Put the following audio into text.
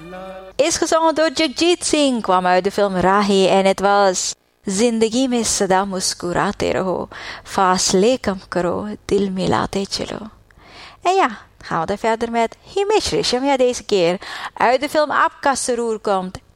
Is gezongen door Jagjit Singh, kwam uit de film Rahi en het was Zindagi mein sada muskurate raho, faasle kam karo, dil milate chalo. En ja, gaan we dan verder met Himesh Reshammiya deze keer. Uit de film Aapka Saroor komt